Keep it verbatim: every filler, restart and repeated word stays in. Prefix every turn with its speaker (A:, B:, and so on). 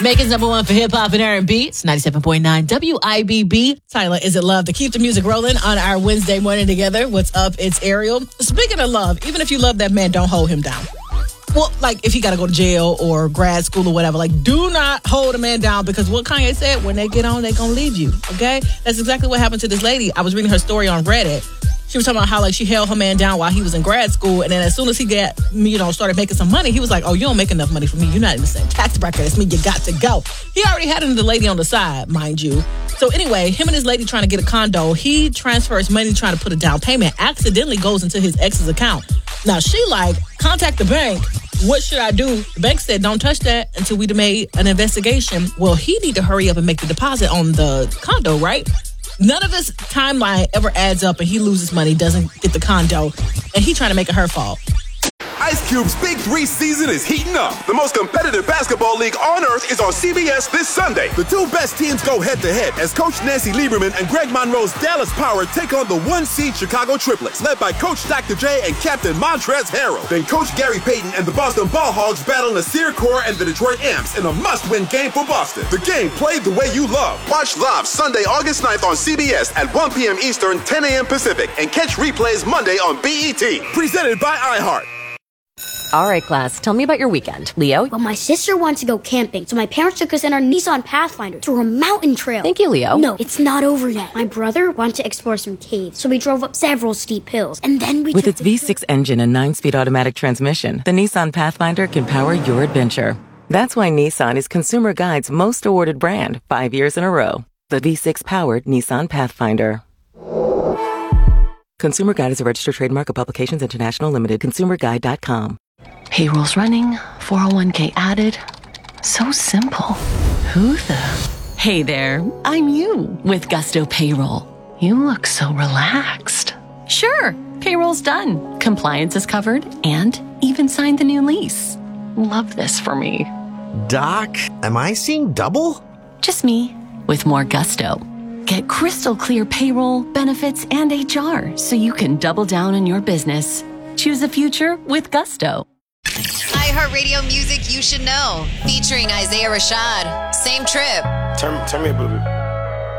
A: Making number one for hip hop and R and B. It's ninety-seven point nine W I B B. Tyler, is it love to keep the music rolling on our Wednesday morning together? What's up? It's Ariel. Speaking of love, even if you love that man, don't hold him down. Well, like if he got to go to jail or grad school or whatever, like do not hold a man down because what Kanye said, when they get on, they gonna leave you. Okay, that's exactly what happened to this lady. I was reading her story on Reddit. She was talking about how like she held her man down while he was in grad school, and then as soon as he got, you know, started making some money, he was like, "Oh, you don't make enough money for me. You're not in the same tax bracket as me. You got to go." He already had another lady on the side, mind you. So anyway, him and his lady trying to get a condo. He transfers money trying to put a down payment. Accidentally goes into his ex's account. Now she like, contact the bank. What should I do? The bank said, "Don't touch that until we'd made an investigation." Well, he need to hurry up and make the deposit on the condo, right? None of his timeline ever adds up, and he loses money, doesn't get the condo, and he trying to make it her fault.
B: Ice Cube's Big Three season is heating up. The most competitive basketball league on earth is on C B S this Sunday. The two best teams go head-to-head as Coach Nancy Lieberman and Greg Monroe's Dallas Power take on the one-seed Chicago Triplets, led by Coach Doctor J and Captain Montrezl Harrell. Then Coach Gary Payton and the Boston Ball Hogs battle Nasir Kaur and the Detroit Amps in a must-win game for Boston. The game played the way you love. Watch live Sunday, August ninth on C B S at one p.m. Eastern, ten a.m. Pacific, and catch replays Monday on B E T. Presented by iHeart.
C: All right, class, tell me about your weekend. Leo?
D: Well, my sister wanted to go camping, so my parents took us in our Nissan Pathfinder through a mountain trail.
C: Thank you, Leo.
D: No, it's not over yet. My brother wanted to explore some caves, so we drove up several steep hills, and then we
E: With
D: took
E: its V six engine and nine-speed automatic transmission, the Nissan Pathfinder can power your adventure. That's why Nissan is Consumer Guide's most awarded brand, five years in a row. The V six-powered Nissan Pathfinder. Consumer Guide is a registered trademark of Publications International Limited. consumer guide dot com.
F: Payroll's running, four oh one k added. So simple. Who the? Hey there, I'm you with Gusto Payroll. You look so relaxed. Sure, payroll's done. Compliance is covered and even signed the new lease. Love this for me.
G: Doc, am I seeing double?
F: Just me with more Gusto. Get crystal clear payroll, benefits, and H R so you can double down on your business. Choose the future with Gusto.
H: iHeartRadio music you should know. Featuring Isaiah Rashad. Same trip.
I: Turn, turn me a booby.